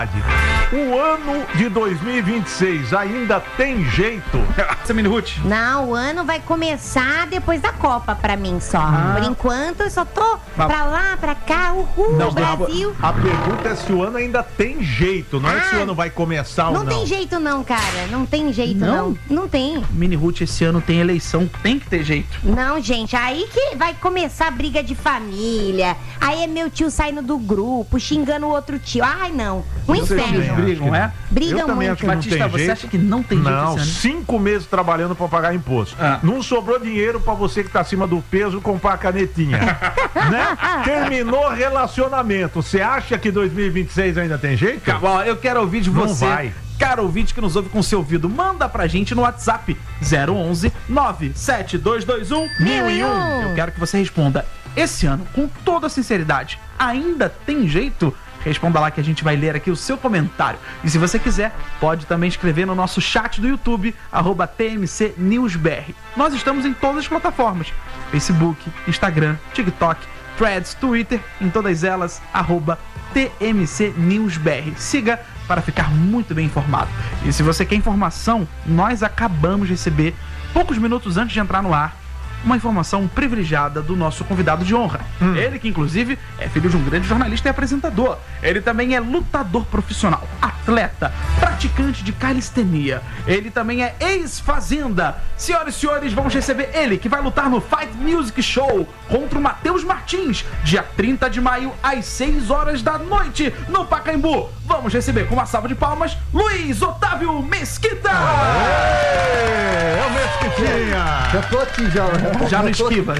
O ano de 2026 ainda tem jeito? Mini Ruth? Não, o ano vai começar depois da Copa pra mim só. Por enquanto eu só tô pra lá, pra cá, Brasil. A pergunta é se o ano ainda tem jeito, não é se o ano vai começar ou não. Não tem jeito não, cara. Não tem jeito não. Não tem. Mini Ruth, esse ano tem eleição, tem que ter jeito. Não, gente, aí que vai começar a briga de família. Aí é meu tio saindo do grupo, xingando o outro tio. Ai, não. Um inferno. Brigam, é? Brigam muito. Batista, você acha que não tem jeito Não, esse ano? 5 meses trabalhando pra pagar imposto. Não sobrou dinheiro pra você que tá acima do peso comprar a canetinha. Né? Terminou relacionamento. Você acha que 2026 ainda tem jeito? Bom, eu quero ouvir de você. Não vai. Caro ouvinte que nos ouve com seu ouvido, manda pra gente no WhatsApp 011 97221 1001. Eu quero que você responda esse ano, com toda sinceridade, ainda tem jeito? Responda lá que a gente vai ler aqui o seu comentário. E se você quiser, pode também escrever no nosso chat do YouTube, @TMCNewsBR. Nós estamos em todas as plataformas: Facebook, Instagram, TikTok, Threads, Twitter, em todas elas, @TMCNewsBR. Siga para ficar muito bem informado. E se você quer informação, nós acabamos de receber, poucos minutos antes de entrar no ar, uma informação privilegiada do nosso convidado de honra. Ele que, inclusive, é filho de um grande jornalista e apresentador. Ele também é lutador profissional, atleta, praticante de calistenia. Ele também é ex-fazenda. Senhoras e senhores, vamos receber ele, que vai lutar no Fight Music Show contra o Matheus Martins, dia 30 de maio, às 6 horas da noite, no Pacaembu. Vamos receber com uma salva de palmas, Luiz Otávio Mesquita! É o Mesquitinha! Já tô aqui já. Já não esquiva.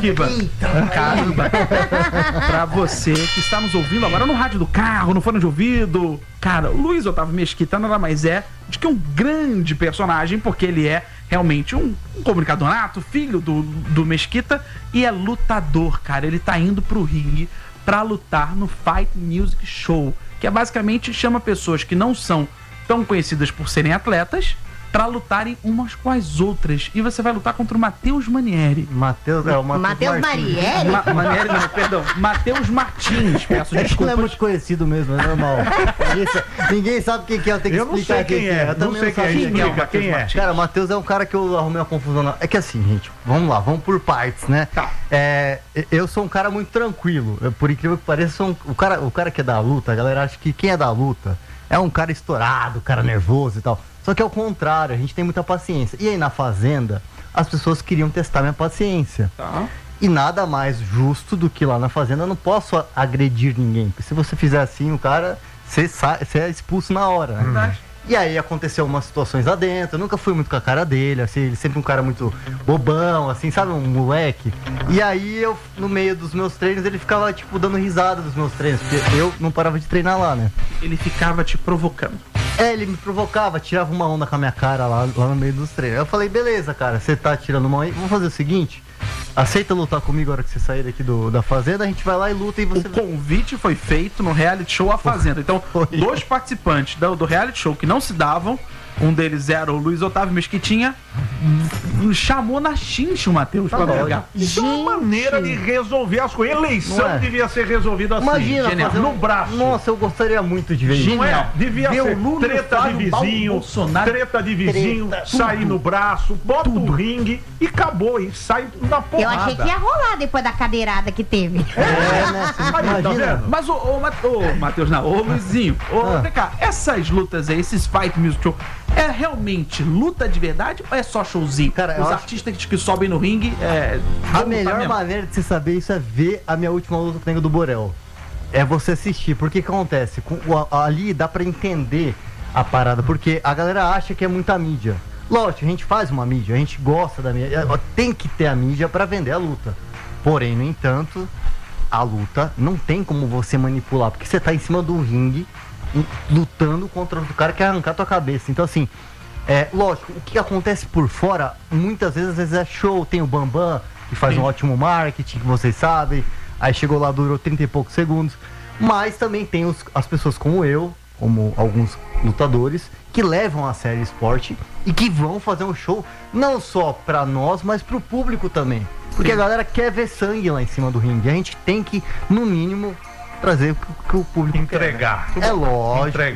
Caramba. Pra você que está nos ouvindo agora no rádio do carro, no fone de ouvido, cara, o Luiz Otávio Mesquita nada mais é do que um grande personagem, porque ele é realmente um comunicador nato, filho do Mesquita, e é lutador, cara. Ele tá indo pro ringue pra lutar no Fight Music Show, que é basicamente chama pessoas que não são tão conhecidas por serem atletas pra lutarem umas com as outras. E você vai lutar contra o Matheus Manieri. Matheus Manieri? Manieri não, perdão. Matheus Martins, peço desculpas. Ele é muito conhecido mesmo, é normal. Ninguém sabe quem que é, eu tenho que explicar quem é. Eu não sei quem é. Cara, o Matheus é um cara que eu arrumei uma confusão. É que assim, gente, vamos lá, vamos por partes, né? Tá. Eu sou um cara muito tranquilo. Por incrível que pareça, o cara que é da luta, a galera acha que quem é da luta é um cara estourado, cara nervoso e tal. Só que ao contrário, a gente tem muita paciência. E aí na Fazenda, as pessoas queriam testar minha paciência. Tá. E nada mais justo do que lá na Fazenda eu não posso agredir ninguém. Porque se você fizer assim, o cara, você é expulso na hora, né? E aí aconteceu umas situações lá dentro, eu nunca fui muito com a cara dele, assim, ele sempre um cara muito bobão, assim, sabe, um moleque. E aí eu, no meio dos meus treinos, ele ficava, tipo, dando risada dos meus treinos, porque eu não parava de treinar lá, né? Ele ficava te provocando. Ele me provocava, tirava uma onda com a minha cara lá no meio dos treinos. Eu falei, beleza, cara, você tá tirando uma onda aí, vamos fazer o seguinte... Aceita lutar comigo a hora que você sair daqui da Fazenda, a gente vai lá e luta e você... O convite foi feito no reality show A Fazenda. Então, dois participantes do reality show que não se davam, um deles era o Luiz Otávio Mesquitinha, chamou na chincha o Matheus pra brigar. Isso é uma maneira de resolver as coisas. Eleição devia ser resolvida assim. Imagina, no braço. Nossa, eu gostaria muito de ver isso. Não é? Devia ser treta de vizinho, sair no braço, bota o ringue e acabou. E sai na porrada. Eu achei que ia rolar depois da cadeirada que teve. Né? Imagina. Mas o Matheus, não, ô Luizinho, vem cá, essas lutas aí, esses Fight Music Show, é realmente luta de verdade ou é só showzinho? Cara, os artistas que sobem no ringue a melhor maneira de você saber isso é ver a minha última luta com o Nego do Borel. É você assistir, porque que acontece? Ali dá pra entender a parada, porque a galera acha que é muita mídia. Lógico, a gente faz uma mídia, a gente gosta da mídia, tem que ter a mídia pra vender a luta. Porém, no entanto, a luta não tem como você manipular, porque você tá em cima do ringue lutando contra outro cara que quer arrancar tua cabeça. Então assim, lógico, o que acontece por fora muitas vezes, às vezes é show, tem o Bambam que faz um ótimo marketing, que vocês sabem, aí chegou lá, durou 30 e poucos segundos, mas também tem as pessoas como eu, como alguns lutadores, que levam a sério o esporte e que vão fazer um show não só pra nós, mas pro público também, porque a galera quer ver sangue lá em cima do ringue. A gente tem que, no mínimo, trazer o que o público Entregar. quer, né? É lógico. Entregar.